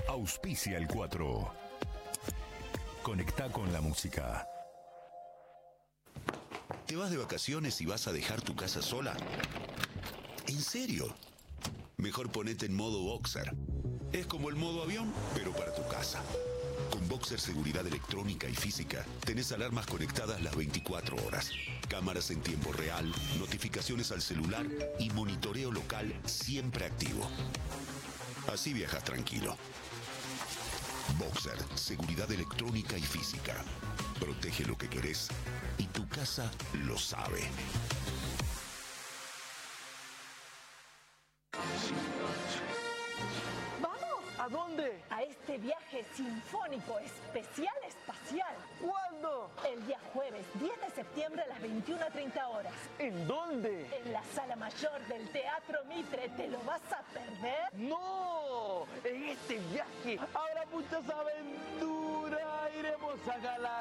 Auspicia el 4. Conecta con la música. ¿Te vas de vacaciones y vas a dejar tu casa sola? ¿En serio? Mejor ponete en modo Boxer. Es como el modo avión, pero para tu casa. Con Boxer Seguridad Electrónica y Física, tenés alarmas conectadas las 24 horas, cámaras en tiempo real, notificaciones al celular y monitoreo local siempre activo. Así viajas tranquilo. Boxer Seguridad Electrónica y Física. Protege lo que querés y tu casa lo sabe. ¿A dónde? A este viaje sinfónico especial espacial. ¿Cuándo? El día jueves 10 de septiembre a las 21:30 horas. ¿En dónde? En la sala mayor del Teatro Mitre. ¿Te lo vas a perder? ¡No! En este viaje habrá muchas aventuras. Iremos a Galápagos.